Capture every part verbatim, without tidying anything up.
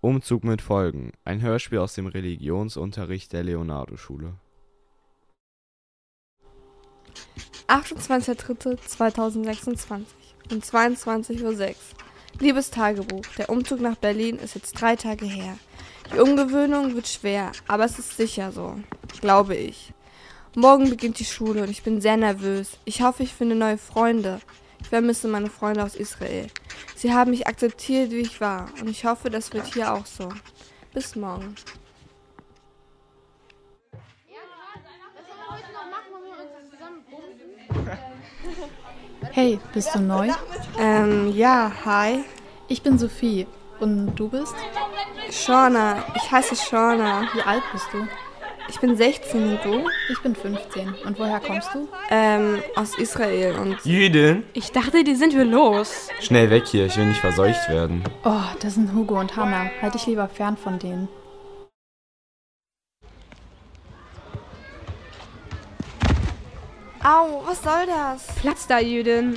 Umzug mit Folgen. Ein Hörspiel aus dem Religionsunterricht der Leonardo-Schule. achtundzwanzigster dritter zweitausendsechsundzwanzig um zweiundzwanzig Uhr sechs. Liebes Tagebuch, der Umzug nach Berlin ist jetzt drei Tage her. Die Umgewöhnung wird schwer, aber es ist sicher so. Glaube ich. Morgen beginnt die Schule und ich bin sehr nervös. Ich hoffe, ich finde neue Freunde. Ich vermisse meine Freunde aus Israel. Sie haben mich akzeptiert, wie ich war. Und ich hoffe, das wird hier auch so. Bis morgen. Hey, bist du neu? Ähm, ja, hi. Ich bin Sophie. Und du bist? Shauna. Ich heiße Shauna. Wie alt bist du? Ich bin sechzehn und du? Ich bin fünfzehn. Und woher kommst du? Ähm, aus Israel und... Jüdin? Ich dachte, die sind wir los. Schnell weg hier, ich will nicht verseucht werden. Oh, das sind Hugo und Hannah. Halt dich lieber fern von denen. Au, was soll das? Platz da, Jüdin.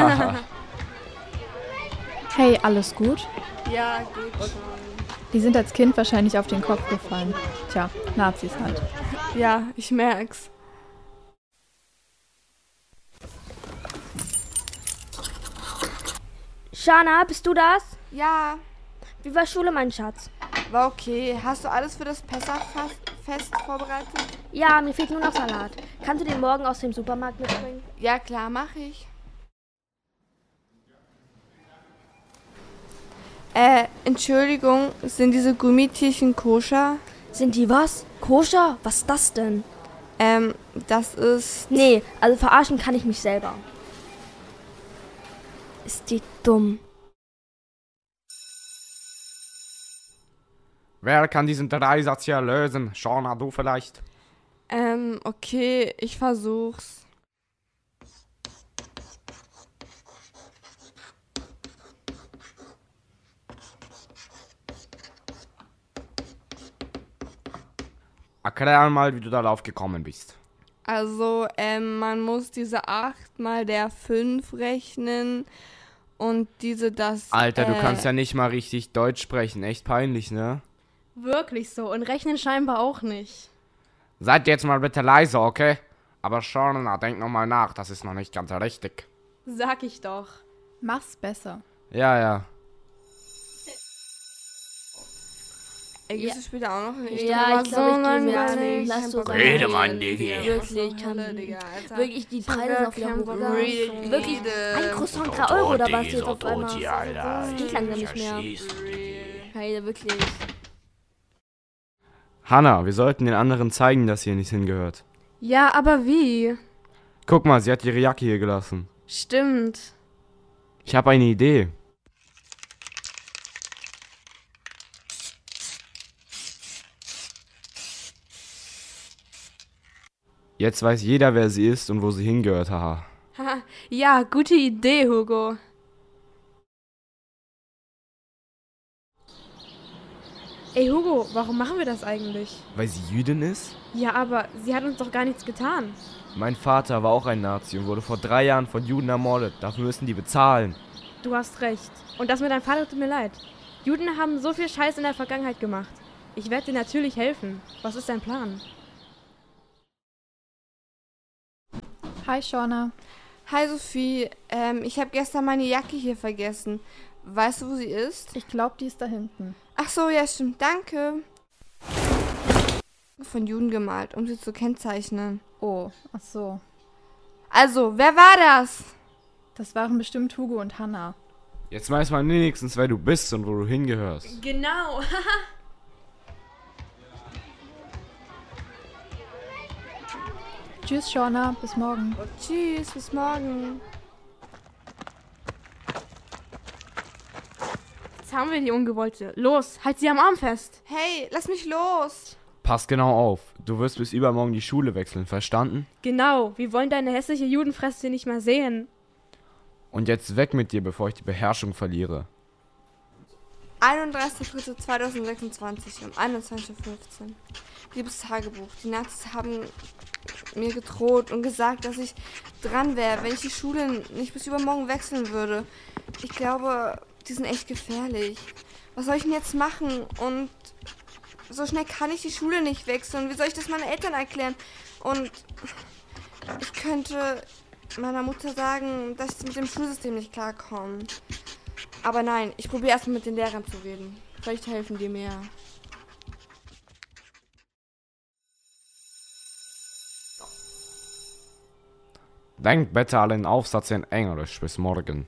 Hey, alles gut? Ja, geht schon. Die sind als Kind wahrscheinlich auf den Kopf gefallen. Tja, Nazis halt. Ja, ich merk's. Shana, bist du das? Ja, Wie war Schule, mein Schatz? war okay. Hast du alles für das Pessachfest vorbereitet? Ja, mir fehlt nur noch Salat. Kannst du den morgen aus dem Supermarkt mitbringen? Ja, klar, mach ich. Äh, Entschuldigung, sind diese Gummitierchen koscher? Sind die was? Koscher? Was ist das denn? Ähm, das ist... Nee, also verarschen kann ich mich selber. Ist die dumm. Wer kann diesen Dreisatz hier lösen? Shauna, du vielleicht? Ähm, okay, ich versuch's. Erklär mal, wie du darauf gekommen bist. Also, ähm, man muss diese acht mal der fünf rechnen und diese das... Alter, du äh, kannst ja nicht mal richtig Deutsch sprechen. Echt peinlich, ne? Wirklich so. Und rechnen scheinbar auch nicht. Seid jetzt mal bitte leise, okay? Aber Shauna, denk nochmal nach, das ist noch nicht ganz richtig. Sag ich doch. Mach's besser. Ja, ja. Ey, gehst du später auch noch nicht? Ja, ich glaube, ich gehe mir gar jetzt nicht. Lass Kein so Bock sein. mehr. Rede, Mann, Digi. Wirklich, ich kann Hölle, Digga, Alter. wirklich, die Ich hab Preise gar sind wieder keinen hoch. Bock auf Wirklich, Rede. ein Croissant drei Euro oder was jetzt auf einmal? Das geht langsam nicht mehr. Hey, wirklich. Hannah, wir sollten den anderen zeigen, dass hier nicht hingehört. Ja, aber wie? Guck mal, sie hat ihre Jacke hier gelassen. Stimmt. Ich habe eine Idee. Jetzt weiß jeder, wer sie ist und wo sie hingehört, haha. Haha, ja, gute Idee, Hugo. Ey, Hugo, warum machen wir das eigentlich? Weil sie Jüdin ist? Ja, aber sie hat uns doch gar nichts getan. Mein Vater war auch ein Nazi und wurde vor drei Jahren von Juden ermordet. Dafür müssen die bezahlen. Du hast recht. Und das mit deinem Vater tut mir leid. Juden haben so viel Scheiß in der Vergangenheit gemacht. Ich werde dir natürlich helfen. Was ist dein Plan? Hi, Shauna. Hi Sophie, ähm, ich habe gestern meine Jacke hier vergessen. Weißt du, wo sie ist? Ich glaube, die ist da hinten. Ach so, ja stimmt, danke. Von Juden gemalt, um sie zu kennzeichnen. Oh, ach so. Also, wer war das? Das waren bestimmt Hugo und Hannah. Jetzt weiß man wenigstens, wer du bist und wo du hingehörst. Genau. Tschüss, Shauna. Bis morgen. Tschüss, bis morgen. Jetzt haben wir die Ungewollte. Los, halt sie am Arm fest. Hey, lass mich los. Pass genau auf. Du wirst bis übermorgen die Schule wechseln, verstanden? Genau, wir wollen deine hässliche Judenfresse nicht mehr sehen. Und jetzt weg mit dir, bevor ich die Beherrschung verliere. einunddreißigster dritter zweitausendsechsundzwanzig um einundzwanzig Uhr fünfzehn. Liebes Tagebuch, die Nazis haben mir gedroht und gesagt, dass ich dran wäre, wenn ich die Schule nicht bis übermorgen wechseln würde. Ich glaube, die sind echt gefährlich. Was soll ich denn jetzt machen? Und so schnell kann ich die Schule nicht wechseln. Wie soll ich das meinen Eltern erklären? Und ich könnte meiner Mutter sagen, dass ich mit dem Schulsystem nicht klarkomme. Aber nein, ich probiere erstmal mit den Lehrern zu reden. Vielleicht helfen die mir. Denkt bitte an den Aufsatz in Englisch bis morgen.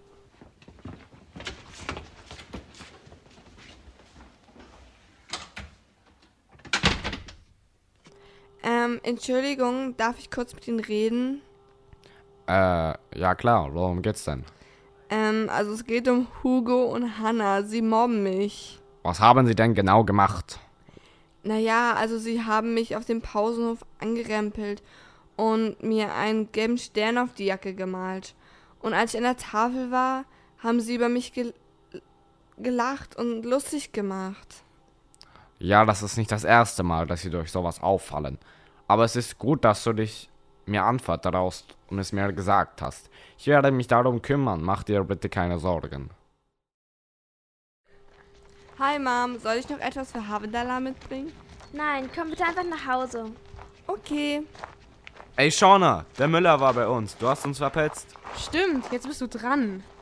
Ähm, Entschuldigung, darf ich kurz mit Ihnen reden? Äh, ja klar, worum geht's denn? Ähm, also es geht um Hugo und Hannah. Sie mobben mich. Was haben sie denn genau gemacht? Naja, also sie haben mich auf dem Pausenhof angerempelt und mir einen gelben Stern auf die Jacke gemalt. Und als ich an der Tafel war, haben sie über mich gel- gelacht und lustig gemacht. Ja, das ist nicht das erste Mal, dass sie durch sowas auffallen. Aber es ist gut, dass du dich mir anvertraust und es mir gesagt hast. Ich werde mich darum kümmern, mach dir bitte keine Sorgen. Hi Mom, soll ich noch etwas für Havendala mitbringen? Nein, komm bitte einfach nach Hause. Okay. Ey, Shauna, der Müller war bei uns. Du hast uns verpetzt. Stimmt, jetzt bist du dran.